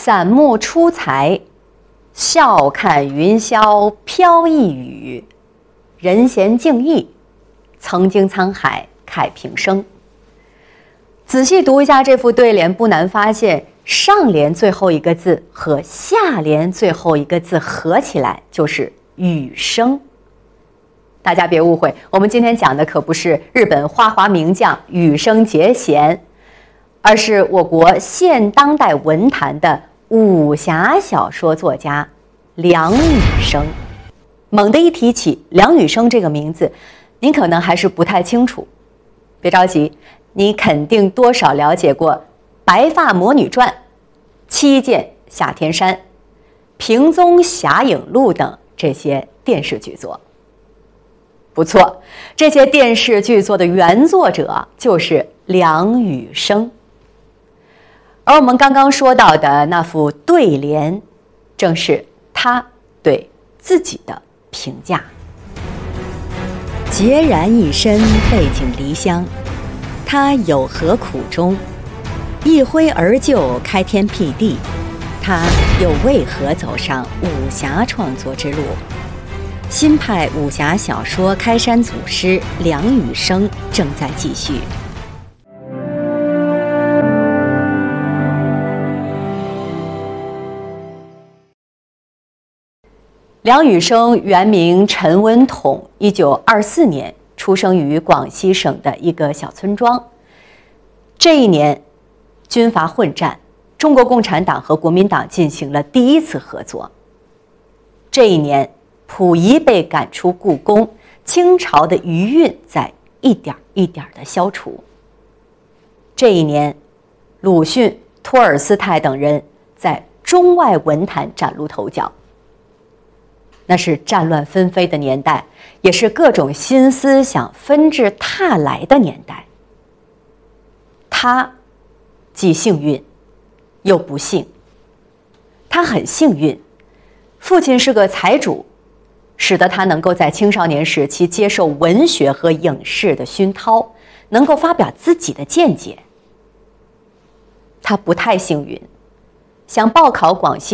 散目出才，笑看云霄飘逸语。人闲静意，曾经沧海慨平生。仔细读一下这副对联，不难发现，上联最后一个字和下联最后一个字合起来就是雨声。大家别误会，我们今天讲的可不是日本花滑名将羽生结弦，而是我国现当代文坛的武侠小说作家梁羽生。猛地一提起梁羽生这个名字，您可能还是不太清楚。别着急，你肯定多少了解过《白发魔女传》《七剑下天山》《平宗侠影录》等这些电视剧作。不错，这些电视剧作的原作者就是梁羽生。而我们刚刚说到的那副对联，正是他对自己的评价。 孑然一身，背井离乡，他有何苦衷？一挥而就，开天辟地，他又为何走上武侠创作之路？新派武侠小说开山祖师梁羽生正在继续。 梁羽生原名陈文统，1924年出生于广西省的一个小村庄。这一年，军阀混战，中国共产党和国民党进行了第一次合作。这一年，溥仪被赶出故宫，清朝的余韵在一点一点地消除。这一年，鲁迅、托尔斯泰等人在中外文坛崭露头角。那是战乱纷飞的年代，也是各种新思想纷至沓来的年代。他既幸运又不幸。他很幸运，父亲是个财主，使得他能够在青少年时期接受文学和影视的熏陶，能够发表自己的见解。他不太幸运，想报考广西